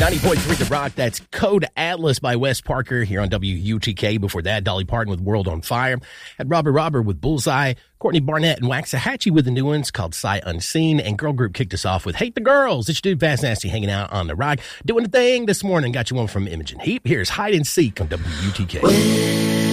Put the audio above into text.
90.3 The Rock. That's Code Atlas by Wes Parker here on WUTK. Before that, Dolly Parton with World on Fire. Had Robert with Bullseye. Courtney Barnett and Waxahachie with the new ones called Sight Unseen. And Girl Group kicked us off with Hate the Girls. It's your dude Fast Nasty hanging out on The Rock. Doing the thing this morning. Got you one from Imogen Heap. Here's Hide and Seek on WUTK.